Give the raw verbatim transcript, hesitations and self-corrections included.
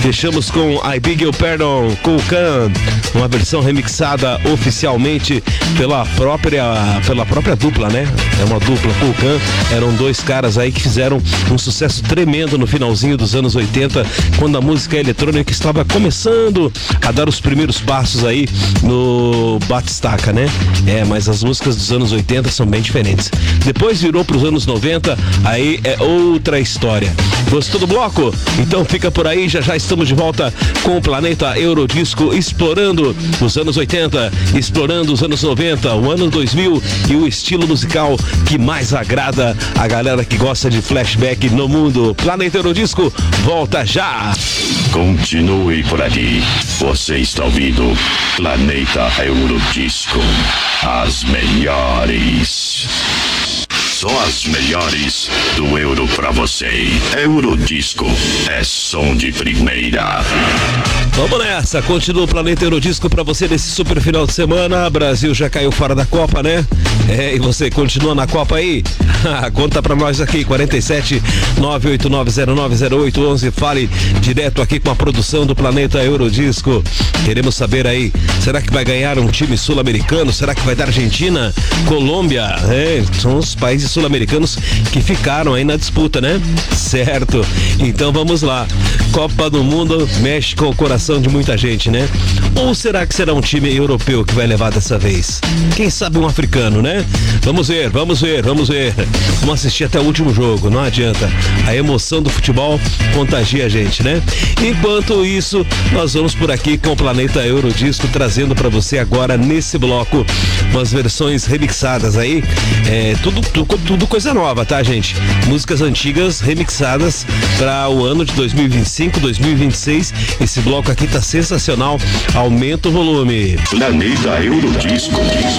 Fechamos com I Beg Your Pardon, Kulkan, uma versão remixada oficialmente pela própria, pela própria dupla, né? É uma dupla, Kulkan. Eram dois caras aí que fizeram um sucesso tremendo no finalzinho dos anos oitenta, quando a música eletrônica estava começando a dar os primeiros passos aí no batistaca, né? É, mas as músicas dos anos oitenta são bem diferentes. Depois virou para os anos noventa, aí é outra história. Gostou do bloco? Então fica por aí, já já estamos de volta com o Planeta Eurodisco, explorando os anos oitenta, explorando os anos noventa, o ano dois mil e o estilo musical que mais agrada a galera que gosta de flashback no mundo. Planeta Eurodisco volta já! Continue por aqui. Você está ouvindo Planeta Eurodisco. As melhores. Só as melhores do Euro pra você. Eurodisco é som de primeira. Vamos nessa, continua o Planeta Eurodisco pra você nesse super final de semana. Brasil já caiu fora da Copa, né? É, e você continua na Copa aí? Conta pra nós aqui, quarenta e sete, nove oito nove zero nove zero oito um um. Fale direto aqui com a produção do Planeta Eurodisco. Queremos saber aí, será que vai ganhar um time sul-americano? Será que vai dar Argentina? Colômbia? É, são os países sul-americanos que ficaram aí na disputa, né? Certo. Então vamos lá. Copa do Mundo mexe com o coração de muita gente, né? Ou será que será um time europeu que vai levar dessa vez? Quem sabe um africano, né? Vamos ver, vamos ver, vamos ver. Vamos assistir até o último jogo, não adianta. A emoção do futebol contagia a gente, né? Enquanto isso, nós vamos por aqui com o Planeta Eurodisco, trazendo pra você agora nesse bloco umas versões remixadas aí. É, tudo, tudo, tudo coisa nova, tá, gente? Músicas antigas remixadas para o ano de dois mil e vinte e cinco, dois mil e vinte e seis. Esse bloco aqui tá sensacional. Aumenta o volume. Planeta Eurodisco.